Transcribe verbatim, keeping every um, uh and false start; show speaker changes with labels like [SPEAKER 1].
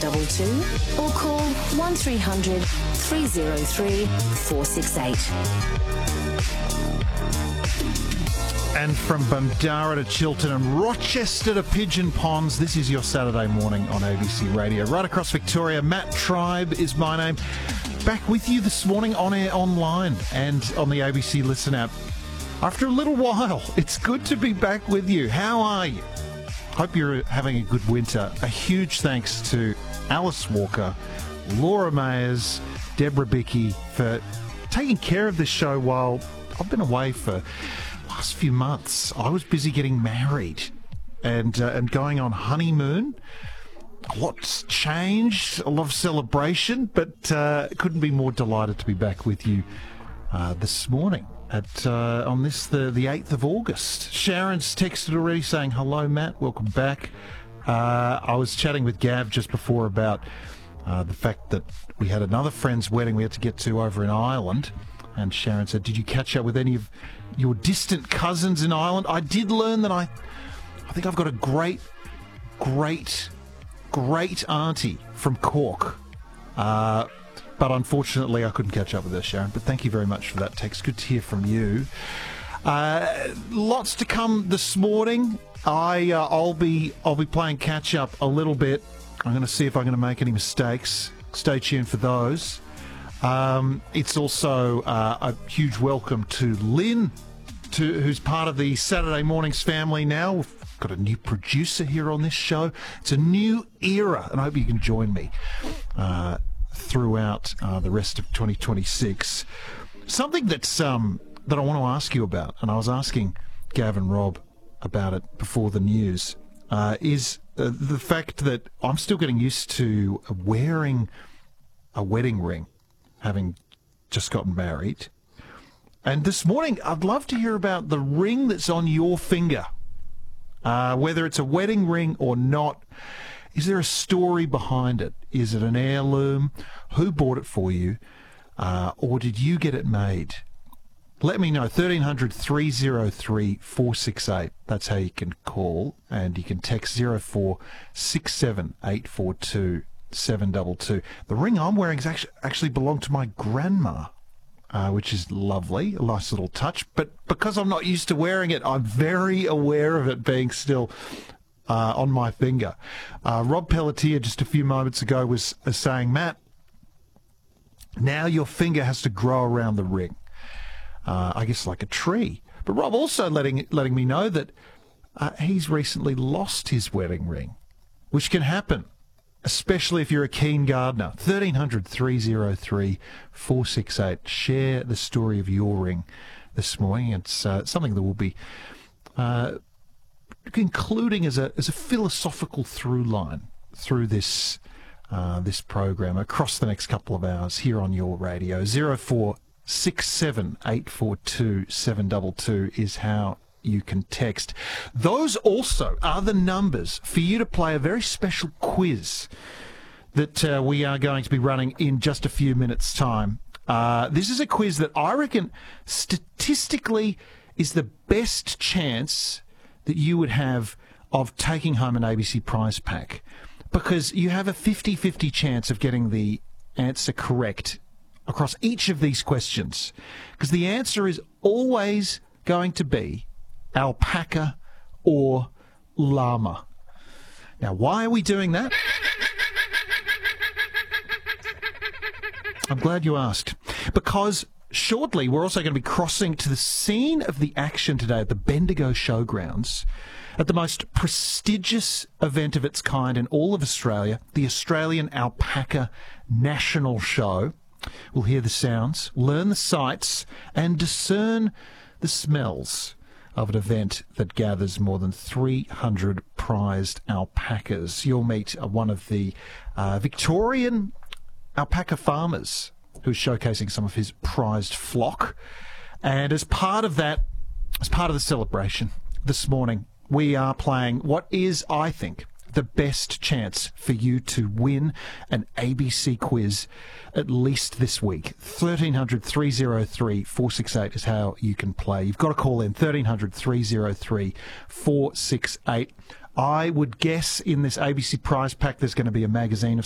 [SPEAKER 1] double two or call one three hundred three oh three four six eight.
[SPEAKER 2] And from Bundara to Chiltern and Rochester to Pigeon Ponds, this is your Saturday morning on A B C Radio. Right across Victoria, Matt Tribe is my name. Back with you this morning on air, online and on the A B C Listen app. After a little while, it's good to be back with you. How are you? Hope you're having a good winter. A huge thanks to Alice Walker, Laura Mayers, Deborah Bickey for taking care of this show while I've been away for last few months. I was busy getting married and uh, and going on honeymoon. A lot's changed, a lot of celebration, but uh, couldn't be more delighted to be back with you uh, this morning at uh, on this the the eighth of August. Sharon's texted already saying hello, Matt. Welcome back. Uh, I was chatting with Gav just before about uh, the fact that we had another friend's wedding we had to get to over in Ireland. And Sharon said, did you catch up with any of your distant cousins in Ireland? I did learn that I, I think I've got a great, great, great auntie from Cork. Uh, but unfortunately, I couldn't catch up with her, Sharon. But thank you very much for that text. Good to hear from you. Uh, lots to come this morning. I, uh, I'll be, I'll be playing catch up a little bit. I'm going to see if I'm going to make any mistakes. Stay tuned for those. Um, it's also uh, a huge welcome to Lynn, to, who's part of the Saturday Mornings family now. We've got a new producer here on this show. It's a new era, and I hope you can join me uh, throughout uh, the rest of twenty twenty-six. Something that's um, that I want to ask you about, and I was asking Gavin Robb about it before the news, uh, is uh, the fact that I'm still getting used to wearing a wedding ring, having just gotten married. And this morning, I'd love to hear about the ring that's on your finger. Uh, whether it's a wedding ring or not, is there a story behind it? Is it an heirloom? Who bought it for you? Uh, or did you get it made? Let me know. thirteen hundred three oh three four six eight. That's how you can call. And you can text zero four six seven eight four two seven two two. The ring I'm wearing is actually, actually belonged to my grandma, uh, which is lovely, a nice little touch. But because I'm not used to wearing it, I'm very aware of it being still uh, on my finger. Uh, Rob Pelletier just a few moments ago was uh, saying, Matt, now your finger has to grow around the ring. Uh, I guess like a tree. But Rob also letting letting me know that uh, he's recently lost his wedding ring, which can happen, especially if you're a keen gardener. thirteen hundred three oh three four six eight. Share the story of your ring this morning. It's uh, something that will be uh, concluding as a as a philosophical through line through this uh, this program across the next couple of hours here on your radio. zero four six seven eight four two seven two two is how you can text. Those also are the numbers for you to play a very special quiz that uh, we are going to be running in just a few minutes' time. Uh, this is a quiz that I reckon statistically is the best chance that you would have of taking home an A B C prize pack, because you have a fifty-fifty chance of getting the answer correct across each of these questions, because the answer is always going to be alpaca or llama. Now, why are we doing that? I'm glad you asked. Because shortly we're also going to be crossing to the scene of the action today at the Bendigo Showgrounds, at the most prestigious event of its kind in all of Australia, the Australian Alpaca National Show. We'll hear the sounds, learn the sights, and discern the smells of an event that gathers more than three hundred prized alpacas. You'll meet uh, one of the uh, Victorian alpaca farmers who's showcasing some of his prized flock. And as part of that, as part of the celebration this morning, we are playing what is, I think, the best chance for you to win an A B C quiz at least this week. thirteen hundred three oh three four six eight is how you can play. You've got to call in thirteen hundred three oh three four six eight. I would guess in this A B C prize pack there's going to be a magazine of